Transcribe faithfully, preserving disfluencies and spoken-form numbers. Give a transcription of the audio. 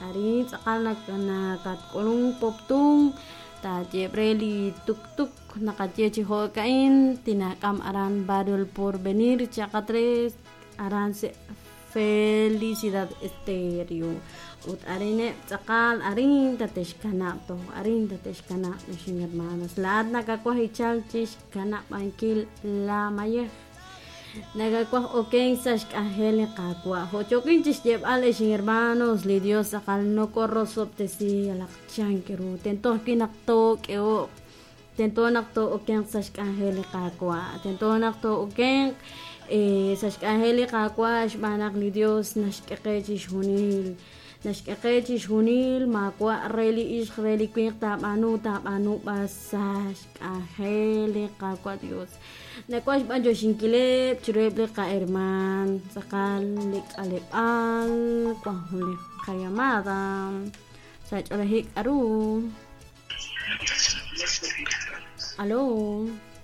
arin tsakal nakatk'ulung poptung ta jebreli tuk tuk nakatyechi hokain tinakam aran barrio El Porvenir chaqatres aran se Felicidad Estéreo ut arine tsakal arin tatesh kanap to arin tatesh kanap mis hermanos lahat nakakuhichal chish kanap ankil la mayer nagakuah okeng sash kahele kakwa hochokin chish jeb ale mis hermanos li Dios akal no corro soptesi alakchan keru tento kinakto keo tento nakto okeng sash kahele kakwa tento nakto okeng eh sash kahele kakwa shbanak li Dios nashkekechish hunil nashkekechish hunil makwa reli ish reli kwik tap anu tap anu basash kahele kakwa Dios Nekwash banjo shinkilep chureble ka herman sakal lik alep al kwahule kayamada sach alahik aru alo